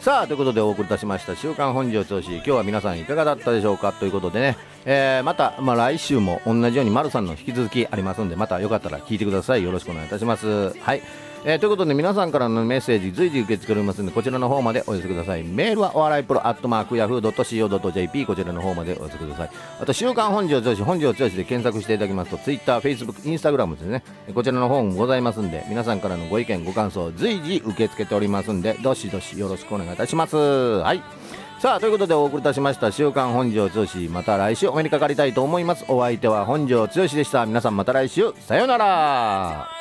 さあということでお送りいたしました週刊本庄剛志、今日は皆さんいかがだったでしょうかということでね、また、来週も同じように丸さんの引き続きありますんで、またよかったら聞いてください。よろしくお願いいたします。はい、ということで皆さんからのメッセージ随時受け付けておりますので、こちらの方までお寄せください。メールはお笑いプロ@yahoo.co.jp、 こちらの方までお寄せください。あと週刊本庄剛志、本庄剛志で検索していただきますと Twitter、Facebook、Instagram ですね、こちらの方もございますんで、皆さんからのご意見ご感想随時受け付けておりますんで、どしどしよろしくお願いいたします。はい、さあということでお送りいたしました週刊本庄剛志、また来週お目にかかりたいと思います。お相手は本庄剛志でした。皆さんまた来週、さようなら。